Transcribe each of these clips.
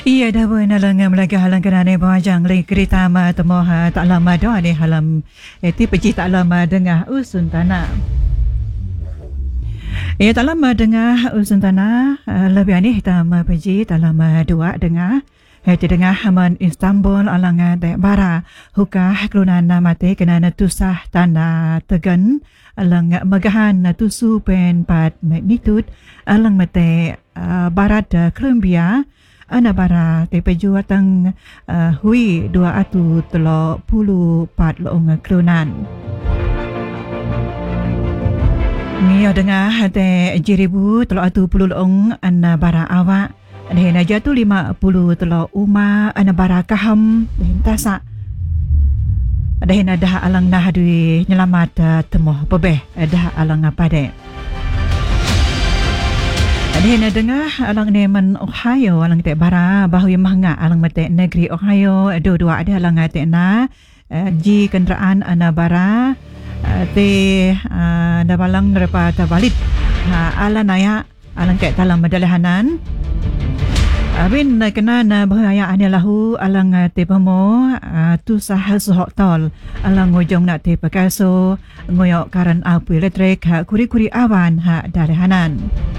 Iya dah pun alang melaka halang kenane bawajang li kereta ma temoh tak lama dah ni halam eti peci tak lama dengar usun tanah. Ya tak lama dengar usun tanah lebih ni hitam peci tak lama dua dengar. Hati dengar haman Istanbul alang dek bara huka kelunan mati kena tusah tanah tegan alang megahan tusu pen 4 magnitude alang mate barat Columbia Anabara tepeju atang hui 234 loong kelunan. Ni dengar te jiribu 340 loong anabara awak. Dehen aja tu 50 telo uma anabara kaham dehen tasak. Dehen dah alang nah dui nyelamat temoh bebeh dah alang apa dek. Dehen dengar alang neman Ohio alang te bara bahu mahanga alang mate negeri Ohio dua ada alang te na ji kenderaan anabara te dabalang daripada balit alang naya alang ke dalam medalahanan. Abin kena na bahaya ane lahu alang te pemo tu sah sohok tol alang ngojong nak te pekaso ngoyok karan api elektrik kuri-kuri awan dalahanan.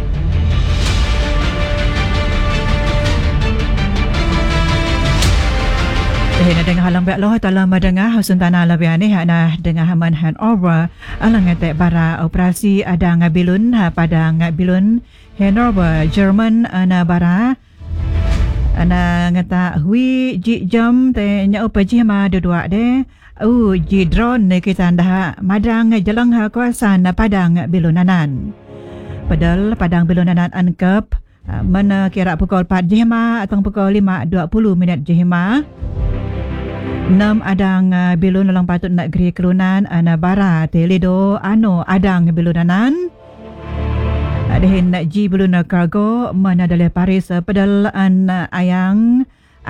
Hena dengan halang baik loh dalam dengar husun tanah lebih ni na dengan haman handover alang te bara operasi ada ngabilun pada ngabilun Hanover Jerman na bara ana ngata hui ji jam te nya upaji ma dua de ji drone ne kita dah madang jalang kawasan padang bilunanan padahal padang bilunanan angkep mana kira pukul 4 jihma atau pukul 5:20 minit jihma 6 adang bilun lang patut nak geri kelunan ana bara teledo ano adang bilunanan Adehin ji belum kargo mana dalam Paris pedal an ayang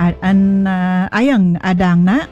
adang nak.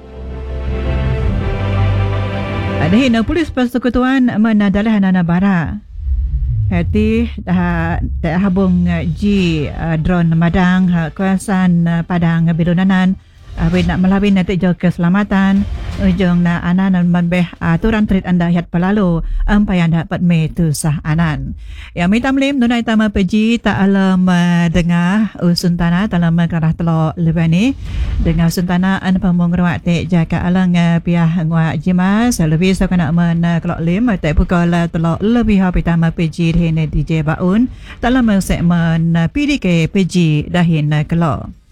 Adehin polis persekutuan mana dalam nana bara. Hati dah habung ji drone madang kawasan padang bilunanan. Awin nak melawin nanti jauh keselamatan ujung na anan membeh aturan treat anda hiat pelalu ampayan dapat metu sah anan yang minta melim nunai tama peji tak alam dengar usun tanah dalam kerah telok lebani dengar usun tanah an pamong rawat te jaka alang piah ngwa jimas lebih so kena men kelok lim te pukul telok lebih hapi tama peji hene DJ Baun dalam segmen PDK peji dahin kelok